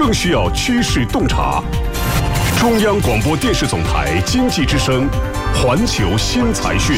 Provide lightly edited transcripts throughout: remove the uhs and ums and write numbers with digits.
更需要趋势洞察。中央广播电视总台经济之声，环球新财讯。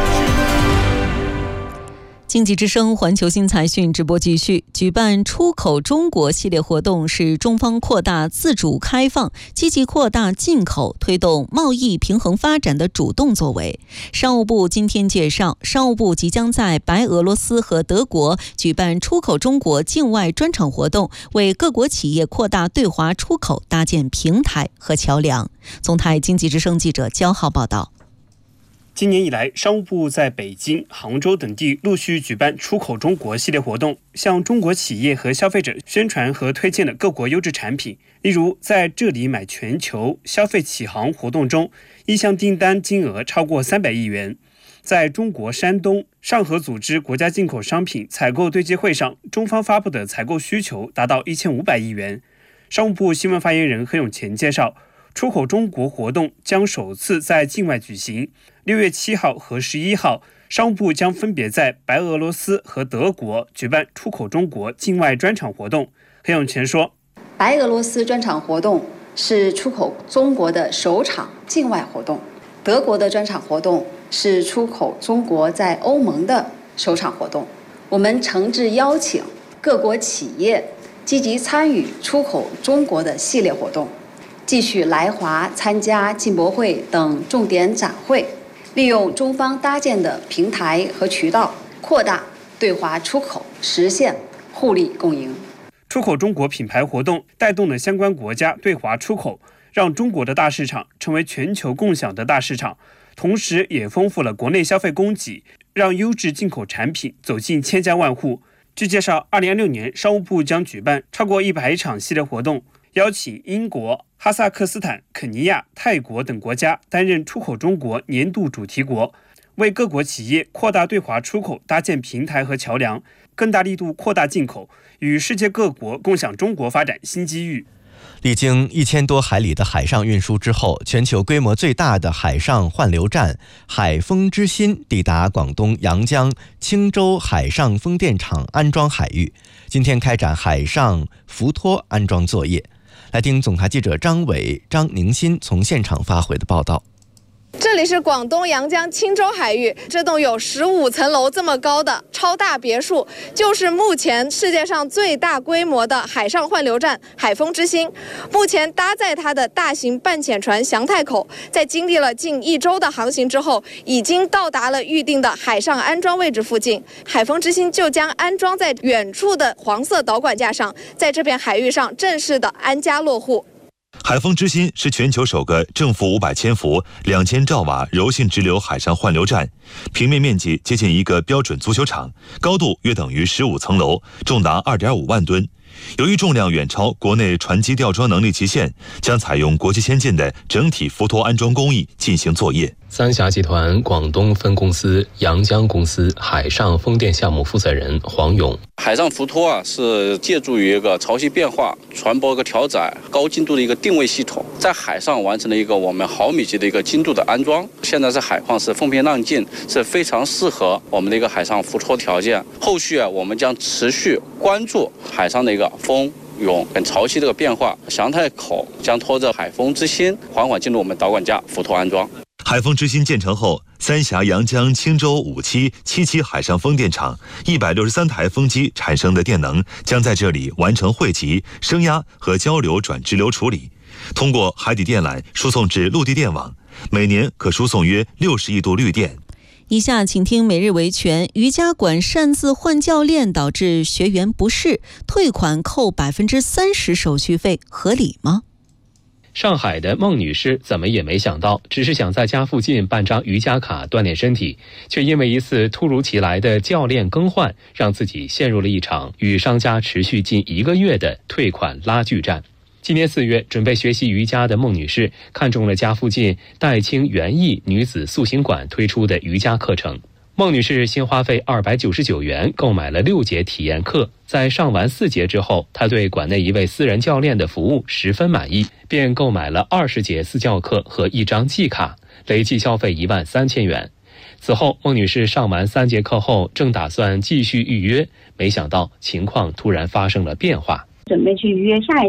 经济之声环球新财讯直播继续。举办出口中国系列活动是中方扩大自主开放、积极扩大进口、推动贸易平衡发展的主动作为。商务部今天介绍，商务部即将在白俄罗斯和德国举办出口中国境外专场活动，为各国企业扩大对华出口搭建平台和桥梁。总台经济之声记者焦浩报道。 今年以来，商务部在北京、杭州等地陆续举办出口中国系列活动，向中国企业和消费者宣传和推荐了各国优质产品。例如，在这里买全球消费启航活动中，意向订单金额超过300亿元。在中国山东上合组织国家进口商品采购对接会上，中方发布的采购需求达到1500亿元。商务部新闻发言人何永乾介绍，出口中国活动将首次在境外举行。6月7号和11号，商务部将分别在白俄罗斯和德国举办出口中国境外专场活动。何永乾说， 白俄罗斯专场活动是出口中国的首场境外活动，德国的专场活动是出口中国在欧盟的首场活动。我们诚挚邀请各国企业积极参与出口中国的系列活动，继续来华参加进博会等重点展会，利用中方搭建的平台和渠道，扩大对华出口，实现互利共赢。 出口中国品牌活动带动了相关国家对华出口，让中国的大市场成为全球共享的大市场，同时也丰富了国内消费供给，让优质进口产品走进千家万户。据介绍，2026年商务部将举办超过100场系列活动，邀请英国、哈萨克斯坦、肯尼亚、泰国等国家担任出口中国年度主题国，为各国企业扩大对华出口搭建平台和桥梁，更大力度扩大进口，与世界各国共享中国发展新机遇。 历经1000多海里的海上运输之后，全球规模最大的海上换流站海丰之心抵达广东阳江青州海上风电场安装海域，今天开展海上浮托安装作业。来听总台记者张伟、张宁新从现场发回的报道。 这里是广东阳江青州海域，这栋有15层楼这么高的超大别墅，就是目前世界上最大规模的海上换流站海丰之星。目前搭载它的大型半潜船祥太口，在经历了近1周的航行之后，已经到达了预定的海上安装位置附近。海丰之星就将安装在远处的黄色导管架上，在这片海域上正式的安家落户。 海丰之心是全球首个正负500千伏、2000兆瓦柔性直流海上换流站，平面面积接近一个标准足球场，高度约等于15层楼，重达2.5万吨。由于重量远超国内船机吊装能力极限，将采用国际先进的整体浮托安装工艺进行作业。 三峡集团广东分公司阳江公司海上风电项目负责人黄勇， 海上浮托是借助于一个潮汐变化、船舶调载、高精度的一个定位系统，在海上完成了一个我们毫米级的一个精度的安装。现在是海况是风平浪静，是非常适合我们的一个海上浮托条件。后续我们将持续关注海上的一个风涌跟潮汐这个变化，祥太口将拖着海丰之心缓缓进入我们导管架浮托安装。 海丰之心建成后，三峡阳江青州5期、7期海上风电场163台风机产生的电能将在这里完成汇集、升压和交流转直流处理，通过海底电缆输送至陆地电网，每年可输送约60亿度绿电。 以下请听每日维权。瑜伽馆擅自换教练导致学员不适，退款扣30%手续费，合理吗？ 上海的孟女士怎么也没想到，只是想在家附近办张瑜伽卡锻炼身体，却因为一次突如其来的教练更换，让自己陷入了一场与商家持续近1个月的退款拉锯战。今年4月，准备学习瑜伽的孟女士看中了家附近戴青园艺女子塑形馆推出的瑜伽课程。孟女士新花费299元购买了6节体验课，在上完4节之后，她对馆内一位私人教练的服务十分满意，便购买了20节私教课和1张季卡，累计消费13000元。此后，孟女士上完3节课后，正打算继续预约，没想到情况突然发生了变化。 准备去预约下一